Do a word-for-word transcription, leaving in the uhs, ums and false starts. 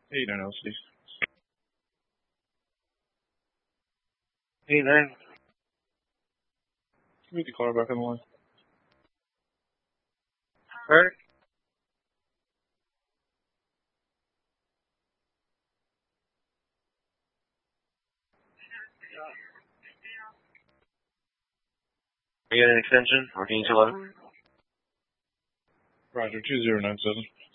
Hey, nine L C. Hey, man. Can we get the caller back on the line? Alright. Are you get an extension, or can you tell us? Roger, two zero nine seven.